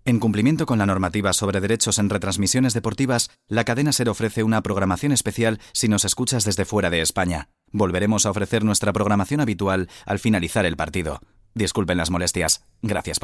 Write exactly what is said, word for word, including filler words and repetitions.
En cumplimiento con la normativa sobre derechos en retransmisiones deportivas, la cadena SER ofrece una programación especial si nos escuchas desde fuera de España. Volveremos a ofrecer nuestra programación habitual al finalizar el partido. Disculpen las molestias. Gracias por